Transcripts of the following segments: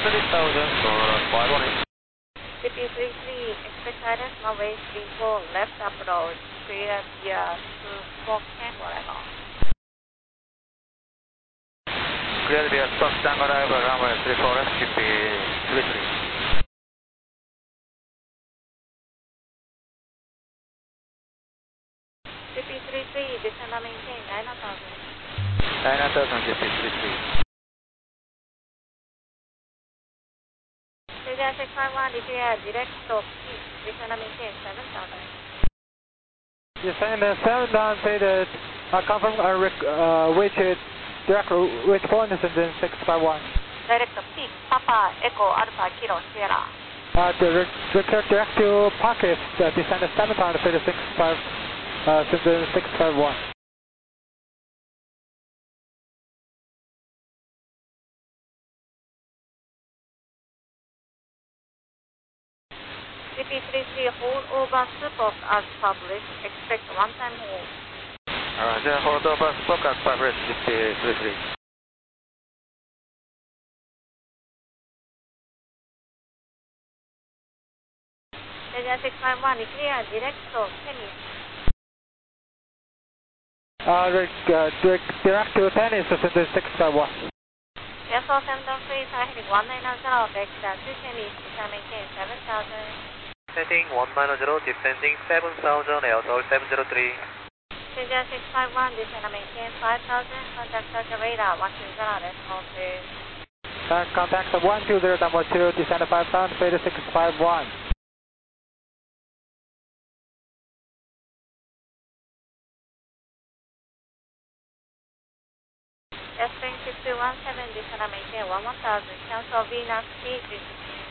3000 for 518. CP33, expect guidance runway 34, left approach, clear via to smoke tank arrival. Clear via smoke tank arrival, runway 34 left, CP33. CP33, descend and maintain 9000. 9000 CP33. Clear 651, declare direct stop, descend and maintain 7000. Descend 7000, say that confirm which direct which point is in 651. Direct peak, Papa, Echo, Alpha, Kilo, Sierra. Direct to pocket, descend 7000, say the 651. CP33, hold over Spock as published, expect one-time hold. Then hold over Spock as published, CP33. Clear 651, declare direct stop, tennis. Direct to tennis is in 651. Airflow 703, heading 190, Delta 2 tennis, descend maintain 7000. Heading 190, descending 7000, Airflow 703. Clear 651, descend and maintain 5000, contact Delta radar 120, let's hold please. Contact 120.2, descend 5000, say the 651. Spring 6217, descend and maintain 1000, cancel Venus T 316.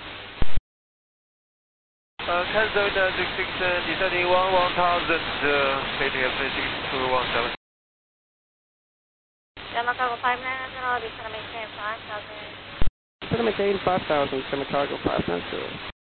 Cancel Venus 316, descending 1000, heading approaching 217. Yamaha Cargo 590, descend and maintain 5000. Descend and maintain 5000, Yamaha Cargo 590.